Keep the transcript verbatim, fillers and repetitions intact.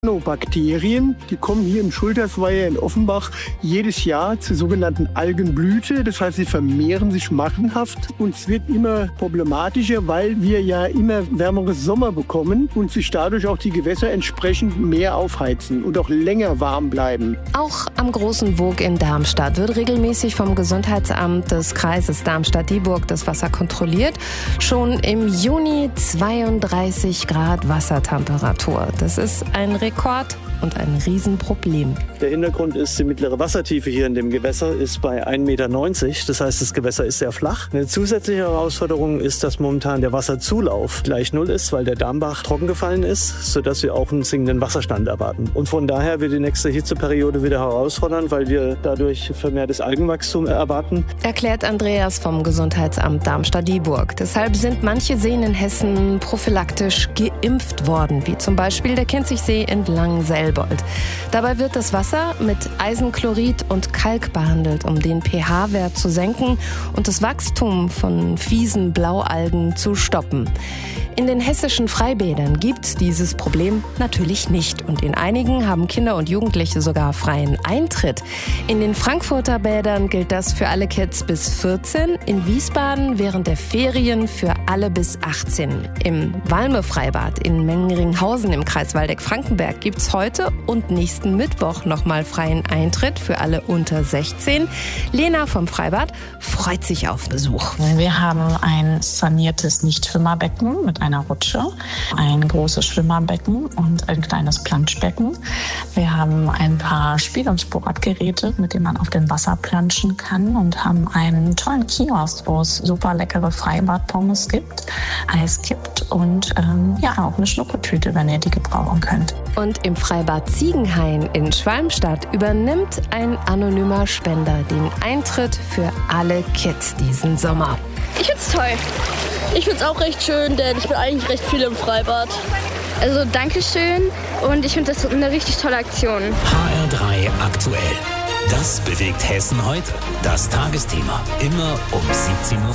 Bakterien, die kommen hier im Schultersweiher in Offenbach jedes Jahr zur sogenannten Algenblüte. Das heißt, sie vermehren sich massenhaft und es wird immer problematischer, weil wir ja immer wärmere Sommer bekommen und sich dadurch auch die Gewässer entsprechend mehr aufheizen und auch länger warm bleiben. Auch am Großen Woog in Darmstadt wird regelmäßig vom Gesundheitsamt des Kreises Darmstadt-Dieburg das Wasser kontrolliert. Schon im Juni zweiunddreißig Grad Wassertemperatur. Das ist ein Rekord und ein Riesenproblem. Der Hintergrund ist, die mittlere Wassertiefe hier in dem Gewässer ist bei ein Meter neunzig. Das heißt, das Gewässer ist sehr flach. Eine zusätzliche Herausforderung ist, dass momentan der Wasserzulauf gleich null ist, weil der Darmbach trocken gefallen ist, sodass wir auch einen sinkenden Wasserstand erwarten. Und von daher wird die nächste Hitzeperiode wieder herausfordernd, weil wir dadurch vermehrtes Algenwachstum erwarten. Erklärt Andreas vom Gesundheitsamt Darmstadt-Dieburg. Deshalb sind manche Seen in Hessen prophylaktisch geimpft worden, wie zum Beispiel der Kinzigsee in Langenselbold. Dabei wird das Wasser mit Eisenchlorid und Kalk behandelt, um den pH-Wert zu senken und das Wachstum von fiesen Blaualgen zu stoppen. In den hessischen Freibädern gibt's dieses Problem natürlich nicht und in einigen haben Kinder und Jugendliche sogar freien Eintritt. In den Frankfurter Bädern gilt das für alle Kids bis vierzehn, in Wiesbaden während der Ferien für alle bis achtzehn. Im Valme-Freibad in Mengringhausen im Kreis Waldeck-Frankenberg gibt's heute und nächsten Mittwoch nochmal freien Eintritt für alle unter sechzehn. Lena vom Freibad freut sich auf Besuch. Wir haben ein saniertes Nichtschwimmerbecken mit einer Rutsche, ein großes Schwimmerbecken und ein kleines Planschbecken. Wir haben ein paar Spiel- und Sportgeräte, mit denen man auf dem Wasser planschen kann und haben einen tollen Kiosk, wo es super leckere Freibadpommes gibt, Eis gibt und ähm, ja auch eine Schnuckeltüte, wenn ihr die gebrauchen könnt. Und im Freibad Ziegenhain in Schwalmstadt übernimmt ein anonymer Spender den Eintritt für alle Kids diesen Sommer. Ich find's toll. Ich find's auch recht schön, denn ich bin eigentlich recht viel im Freibad. Also Dankeschön und ich finde das eine richtig tolle Aktion. H R drei aktuell. Das bewegt Hessen heute. Das Tagesthema. Immer um siebzehn Uhr.